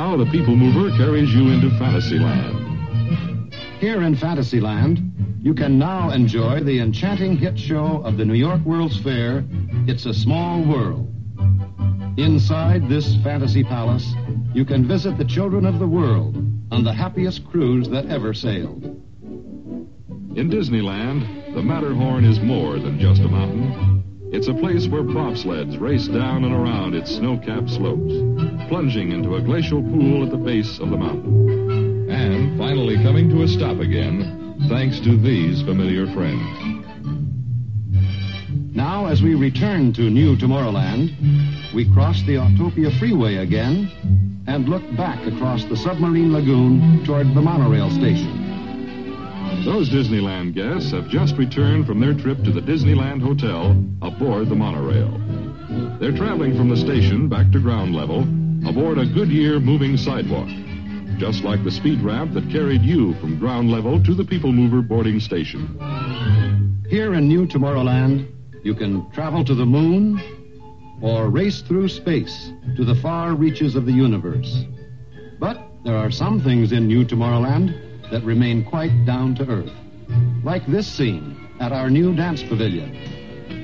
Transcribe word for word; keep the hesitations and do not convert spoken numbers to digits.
Now the People Mover carries you into Fantasyland. Here in Fantasyland, you can now enjoy the enchanting hit show of the New York World's Fair, It's a Small World. Inside this fantasy palace, you can visit the children of the world on the happiest cruise that ever sailed. In Disneyland, the Matterhorn is more than just a mountain. It's a place where prop sleds race down and around its snow-capped slopes, plunging into a glacial pool at the base of the mountain. And finally coming to a stop again, thanks to these familiar friends. Now, as we return to New Tomorrowland, we cross the Autopia Freeway again and look back across the submarine lagoon toward the monorail station. Those Disneyland guests have just returned from their trip to the Disneyland Hotel aboard the monorail. They're traveling from the station back to ground level aboard a Goodyear moving sidewalk, just like the speed ramp that carried you from ground level to the People Mover boarding station. Here in New Tomorrowland, you can travel to the moon or race through space to the far reaches of the universe. But there are some things in New Tomorrowland that remain quite down to earth, like this scene at our new dance pavilion.